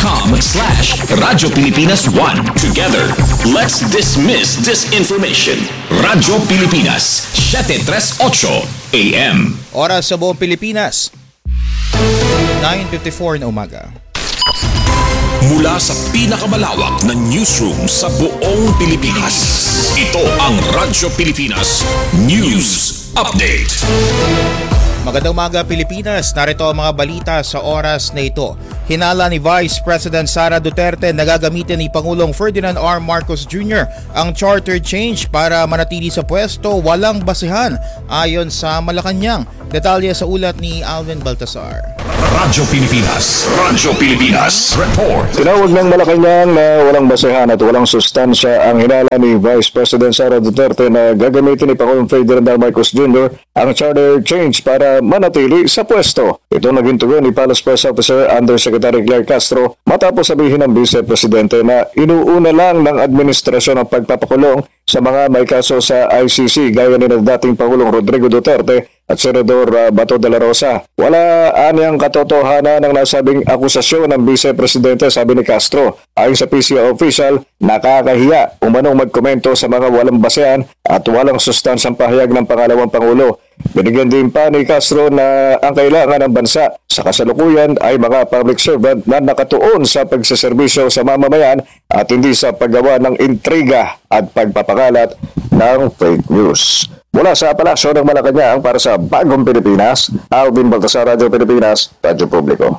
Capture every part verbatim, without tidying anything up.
com slash Radyo Pilipinas one. Together, let's dismiss disinformation. Radyo Pilipinas, seven thirty-eight A M. Oras sa buong Pilipinas, nine fifty-four na umaga. Mula sa pinakamalawak na newsroom sa buong Pilipinas, ito ang Radyo Pilipinas News Update. Magandang umaga Pilipinas, narito ang mga balita sa oras na ito. Hinala ni Vice President Sara Duterte na gagamitin ni Pangulong Ferdinand R. Marcos Junior ang charter change para manatili sa pwesto walang basehan ayon sa Malacanang. Detalye sa ulat ni Alvin Baltasar. Radyo Pilipinas, Radyo Pilipinas Report. Tinawag ng Malacanang na walang basehan at walang sustansya ang hinala ni Vice President Sara Duterte na gagamitin ni Pangulong Ferdinand R. Marcos Junior ang charter change para manatili sa pwesto. Ito naging tugon ni Palace Press Officer Undersecretary Claire Castro matapos sabihin ng Vice Presidente na inuuna lang ng administrasyon ang pagpapakulong sa mga may kaso sa I C C gaya ni na dating Pangulong Rodrigo Duterte at Senador uh, Bato de la Rosa. Wala anyang katotohanan ng nasabing akusasyon ng Vice Presidente, sabi ni Castro. Ayon sa P C A official, nakakahiya umanong magkomento sa mga walang basehan at walang sustansang pahayag ng pangalawang Pangulo. Binigyan din pa ni Castro na ang kailangan ng bansa sa kasalukuyan ay mga public servant na nakatuon sa pagsaserbisyo sa mamamayan at hindi sa paggawa ng intriga at pagpapakalat ng fake news. Mula sa Palasyo ng Malacanang para sa Bagong Pilipinas, Alvin Baltasar, Radyo Pilipinas, Radyo Publiko.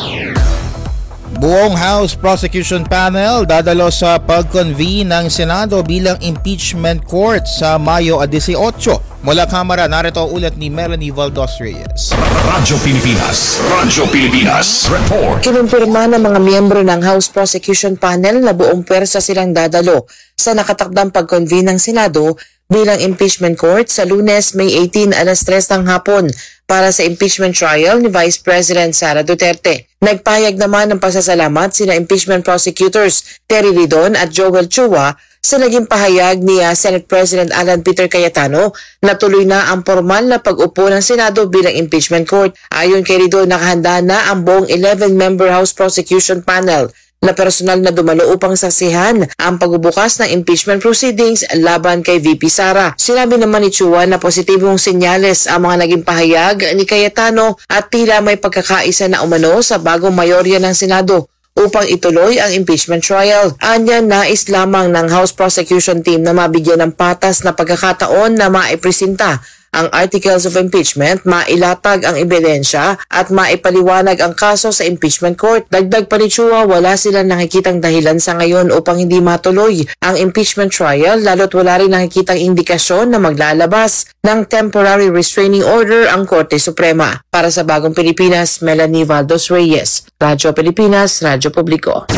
Buong House Prosecution Panel dadalo sa pag-convene ng Senado bilang impeachment court sa Mayo eighteen. Mula Kamara, narito ang ulat ni Melanie Valdos Reyes. Radyo Pilipinas, Radyo Pilipinas Report. Kinumpirma ng mga miyembro ng House Prosecution Panel na buong pwersa silang dadalo sa nakatakdang pag-convene ng Senado bilang impeachment court sa Lunes, May eighteen, alas tres ng hapon para sa impeachment trial ni Vice President Sara Duterte. Nagpahayag naman ng pasasalamat sina impeachment prosecutors Terry Ridon at Joel Chua sa naging pahayag ni uh, Senate President Alan Peter Cayetano na tuloy na ang formal na pag-upo ng Senado bilang impeachment court. Ayon kay Ridon, nakahanda na ang buong eleven-member House Prosecution Panel na personal na dumalo upang saksihan ang pagbubukas ng impeachment proceedings laban kay V P Sara. Sinabi naman ni Chua na positibong senyales ang mga naging pahayag ni Cayetano at tila may pagkakaisa na umano sa bagong mayorya ng Senado upang ituloy ang impeachment trial. Anya, nais lamang ng House Prosecution Team na mabigyan ng patas na pagkakataon na maipresenta ang articles of impeachment, mailatag ang ebidensya at maipaliwanag ang kaso sa impeachment court. Dagdag pa ni Chua, wala silang nakikitang dahilan sa ngayon upang hindi matuloy ang impeachment trial lalo't wala rin nakikitang indikasyon na maglalabas ng temporary restraining order ang Korte Suprema. Para sa Bagong Pilipinas, Melanie Valdos Reyes, Radyo Pilipinas, Radyo Publiko.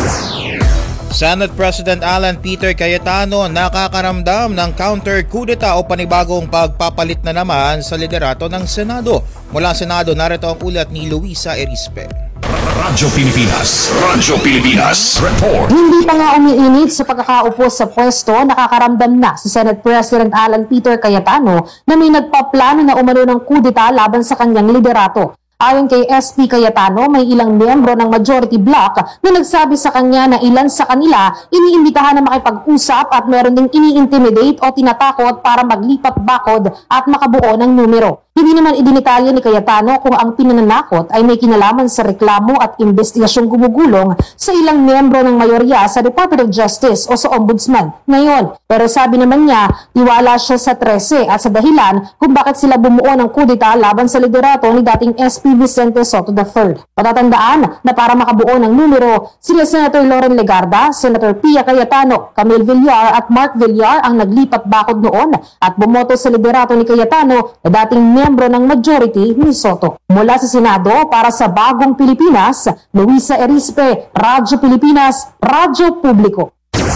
Senate President Alan Peter Cayetano nakakaramdam ng counter-kudeta o panibagong pagpapalit na naman sa liderato ng Senado. Mula Senado, narito ang ulat ni Luisa Erispe. Radyo Pilipinas, Radyo Pilipinas Report. Hindi pa nga umiinit sa pagkakaupo sa pwesto, nakakaramdam na si Senate President Alan Peter Cayetano na may nagpaplano na umano ng kudeta laban sa kanyang liderato. Ayon kay S P Cayetano, may ilang miyembro ng majority bloc na nagsabi sa kanya na ilan sa kanila iniimbitahan na makipag-usap at meron ding ini-intimidate o tinatakot para maglipat bakod at makabuo ng numero. Hindi naman idinitalya ni Cayetano kung ang pinananakot ay may kinalaman sa reklamo at investigasyong gumugulong sa ilang miyembro ng mayorya sa Department of Justice o sa Ombudsman ngayon. Pero sabi naman niya, tiwala siya sa thirteen at sa dahilan kung bakit sila bumuo ng kudeta laban sa liderato ni dating S P Vicente Soto the third. Patatandaan na para makabuo ng numero, sila Senator Loren Legarda, Senator Pia Cayetano, Camille Villar at Mark Villar ang naglipat bakod noon at bumoto sa liderato ni Cayetano na dating miyembro ng majority ni Soto. Mula sa Senado para sa Bagong Pilipinas, Luisa Erispe, Radyo Pilipinas, Radyo Publiko.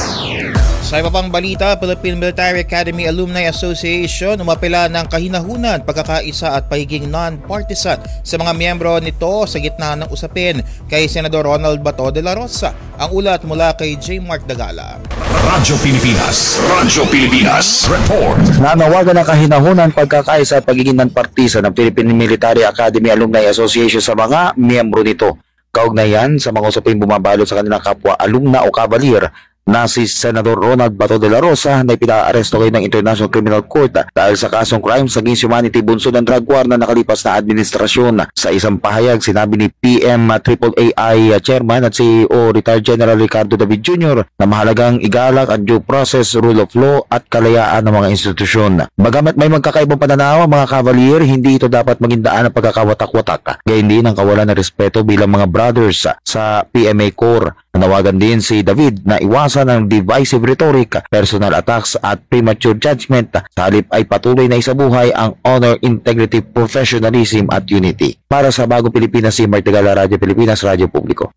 Sa iba pang balita, Philippine Military Academy Alumni Association umapela ng kahinahunan, pagkakaisa at pagiging non-partisan sa mga miyembro nito sa gitna ng usapin kay Senador Ronald Bato de la Rosa. Ang ulat mula kay J. Mark Dagala. Radyo Pilipinas, Radyo Pilipinas Report. Nanawagan ng kahinahunan, pagkakaisa at pagiging non-partisan ng Philippine Military Academy Alumni Association sa mga miyembro nito. Kaugnayan sa mga usaping bumabalo sa kanilang kapwa alumna o kavalir na si Senador Ronald Bato de la Rosa na ipinaaresto ngayon ng International Criminal Court dahil sa kasong crimes against humanity bunso ng drug war na nakalipas na administrasyon. Sa isang pahayag, sinabi ni P M A A I Chairman at C E O Retired General Ricardo David Junior na mahalagang igalak ang due process, rule of law at kalayaan ng mga institusyon. Bagamat may magkakaibang pananaw ang mga kavalier, hindi ito dapat maging daan ng pagkakawatak-watak. Gayon din ang kawalan ng respeto bilang mga brothers sa P M A Corps. Nanawagan din si David na iwasan ng divisive rhetoric, personal attacks at premature judgment. Sa halip ay patuloy na isabuhay ang honor, integrity, professionalism at unity. Para sa Bagong Pilipinas, si Martigala, Radyo Pilipinas, Radyo Publiko.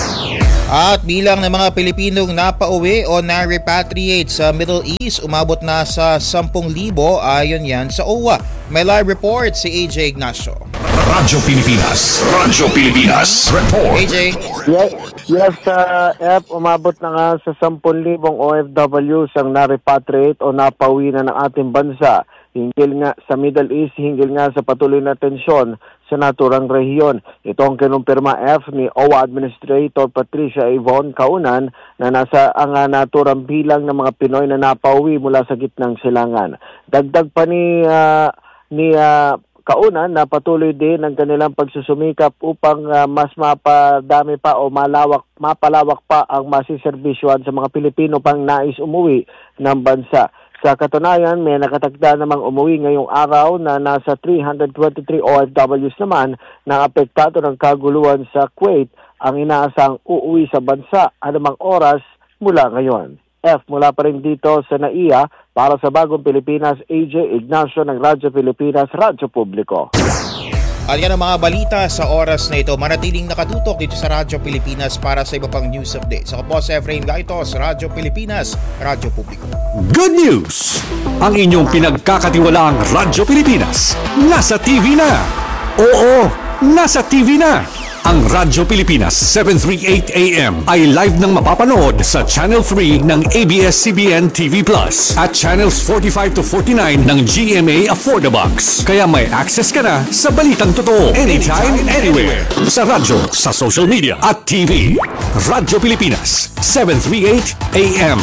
At bilang ng mga Pilipinong napauwi o na-repatriate sa Middle East, umabot na sa ten libo ayon yan sa O W A. May live report si A J Ignacio. Radyo Pilipinas, Radyo Pilipinas, report. A J. Yes, yes uh, F, umabot na nga sa ten libong O F W ang na-repatriate o napauwi na ng ating bansa. Hinggil nga sa Middle East, hinggil nga sa patuloy na tensyon sa naturang rehiyon. Ito ang kinumpirma F ni O W A Administrator Patricia Yvonne Kaunan na nasa ang uh, naturang bilang ng mga Pinoy na napauwi mula sa gitnang silangan. Dagdag pa ni, uh, ni uh, Kaunan na patuloy din ang kanilang pagsusumikap upang uh, mas mapadami pa o malawak, mapalawak pa ang masiserbisyuhan sa mga Pilipino pang nais umuwi ng bansa. Sa katunayan, may nakatagda namang umuwi ngayong araw na nasa three hundred twenty-three O F Ws naman na apektado ng kaguluhan sa Kuwait ang inaasang uuwi sa bansa anumang oras mula ngayon. F, mula pa rin dito sa N A I A para sa Bagong Pilipinas, A J Ignacio ng Radyo Pilipinas, Radyo Publiko. At yan ang mga balita sa oras na ito. Manatiling nakatutok dito sa Radyo Pilipinas para sa iba pang news updates. Ako po si Efrain Gaitos, Radyo Pilipinas, Radyo Publiko. Good news! Ang inyong pinagkakatiwalaang Radyo Pilipinas nasa T V na. Oo, nasa T V na. Ang Radyo Pilipinas seven thirty-eight A M ay live nang mapapanood sa Channel three ng A B S C B N T V Plus at Channels forty-five to forty-nine ng G M A Affordabox. Kaya may access ka na sa balitang totoo anytime, anywhere. Sa radyo, sa social media at T V. Radyo Pilipinas seven thirty-eight A M.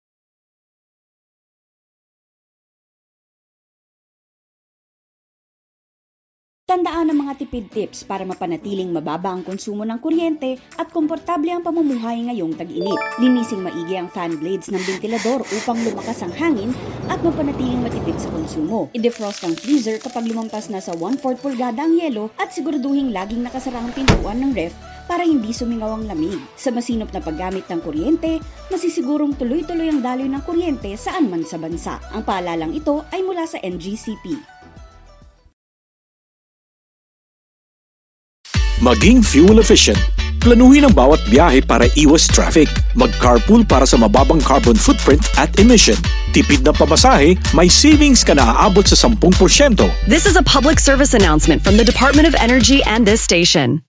Tandaan ang mga tipid tips para mapanatiling mababa ang konsumo ng kuryente at komportable ang pamumuhay ngayong tag-init. Linising maigi ang fan blades ng ventilador upang lumakas ang hangin at mapanatiling matipid sa konsumo. I-defrost ang freezer kapag lumampas na sa one-fourth pulgada ang yelo at siguraduhin laging nakasara ang pintuan ng ref para hindi sumingaw ang lamig. Sa masinop na paggamit ng kuryente, masisigurong tuloy-tuloy ang daloy ng kuryente saan man sa bansa. Ang paalalang ito ay mula sa N G C P. Maging fuel efficient. Planuhin ang bawat biyahe para iwas traffic. Mag-carpool para sa mababang carbon footprint at emission. Tipid na pamasahe, may savings ka na aabot sa ten percent. This is a public service announcement from the Department of Energy and this station.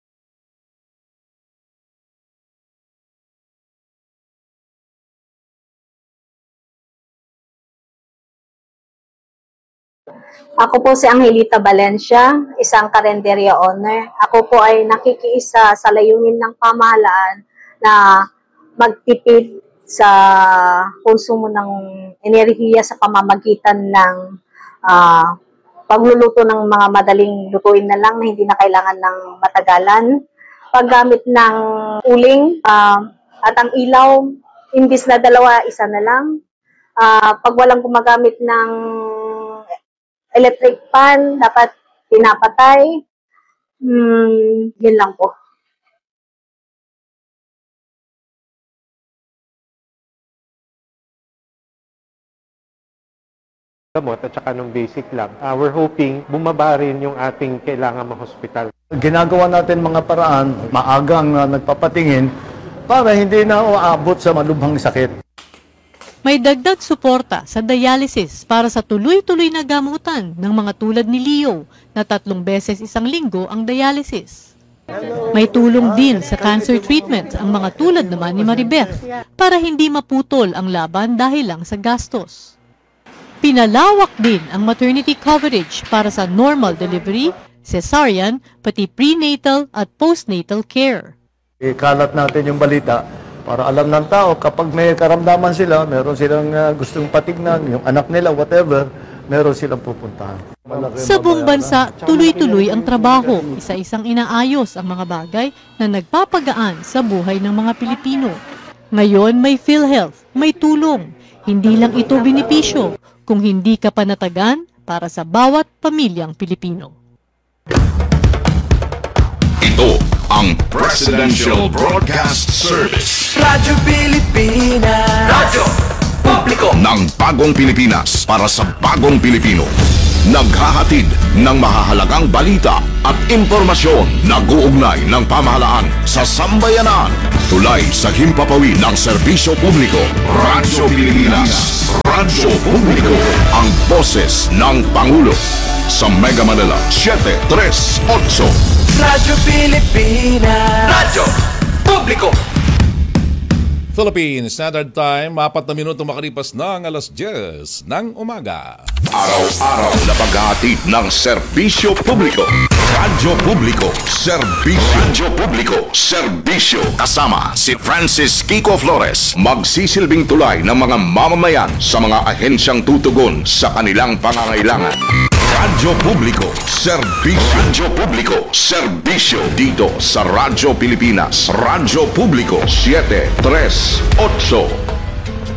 Ako po si Angelita Valencia, isang karenderya owner. Ako po ay nakikiisa sa layunin ng pamahalaan na magtipid sa konsumo ng enerhiya sa pamamagitan ng uh, pagluluto ng mga madaling lutuin na lang na hindi na kailangan ng matagalan. Paggamit ng uling uh, at ang ilaw, imbis na dalawa, isa na lang. Uh, pag walang gumagamit ng electric fan, dapat pinapatay. Hmm, yun lang po. Gamot at saka nung basic lang. Uh, we're hoping bumaba rin yung ating kailangan ma-hospital. Ginagawa natin mga paraan, maagang uh, nagpapatingin para hindi na uabot sa malubhang sakit. May dagdag suporta sa dialysis para sa tuloy-tuloy na gamutan ng mga tulad ni Leo na tatlong beses isang linggo ang dialysis. May tulong din sa cancer treatment ang mga tulad naman ni Maribeth para hindi maputol ang laban dahil lang sa gastos. Pinalawak din ang maternity coverage para sa normal delivery, cesarean, pati prenatal at postnatal care. Ikalat natin yung balita para alam ng tao kapag may karamdaman sila, meron silang uh, gustong patignan, yung anak nila, whatever, meron silang pupuntahan. Sa buong bansa, tuloy-tuloy ang trabaho. Isa-isang inaayos ang mga bagay na nagpapagaan sa buhay ng mga Pilipino. Ngayon may PhilHealth, may tulong. Hindi lang ito benepisyo, kung hindi ka panatagan para sa bawat pamilyang Pilipino. Ito ang Presidential Broadcast Service. Radyo Pilipinas. Radyo Publiko ng bagong Pilipinas para sa bagong Pilipino. Naghahatid ng mahahalagang balita at impormasyon na guugnay ng pamahalaan sa sambayanan. Tulay sa himpapawid ng serbisyo publiko. Radyo Pilipinas. Radyo Publiko. Ang boses ng Pangulo. Sa Mega Manila, seven three eight. Radyo Pilipinas. Radyo Publiko. Philippine Standard Time, apat na minuto makalipas ng alas diyes ng umaga. Araw-araw na paghahatid ng serbisyo publiko. Radyo Publiko, serbisyo. Radyo Publiko, serbisyo. Kasama si Francis Kiko Flores, magsisilbing tulay ng mga mamamayan sa mga ahensyang tutugon sa kanilang pangangailangan. Radyo Publiko, serbisyo. Radyo Publiko, serbisyo. Dito sa Radyo Pilipinas. Radyo Publiko, seven three eight.